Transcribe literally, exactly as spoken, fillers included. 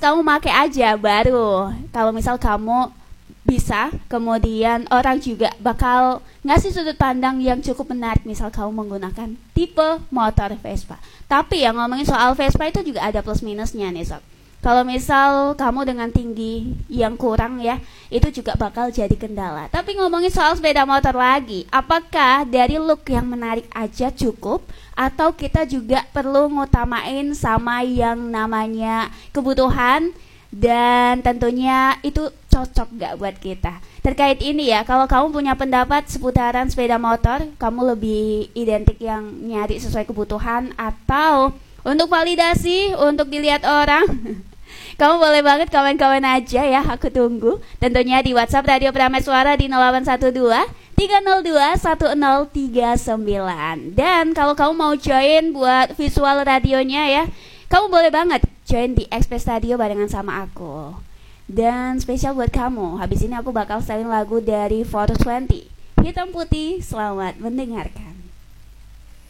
kamu pakai aja baru. Kalau misal kamu bisa, kemudian orang juga bakal ngasih sudut pandang yang cukup menarik. Misal kamu menggunakan tipe motor Vespa. Tapi yang ngomongin soal Vespa itu juga ada plus minusnya nih sob. Kalau misal kamu dengan tinggi yang kurang ya, itu juga bakal jadi kendala. Tapi ngomongin soal sepeda motor lagi, apakah dari look yang menarik aja cukup, atau kita juga perlu ngutamain sama yang namanya kebutuhan dan tentunya itu cocok gak buat kita. Terkait ini ya, kalau kamu punya pendapat seputaran sepeda motor, kamu lebih identik yang nyari sesuai kebutuhan atau untuk validasi, untuk dilihat orang, kamu boleh banget komen-komen aja ya, aku tunggu. Tentunya di WhatsApp Radio Prameswara di nol delapan satu dua tiga nol dua satu nol tiga sembilan. Dan kalau kamu mau join buat visual radionya ya, kamu boleh banget join di Express Radio barengan sama aku. Dan spesial buat kamu, habis ini aku bakal setelin lagu dari four twenty, Hitam Putih. Selamat mendengarkan.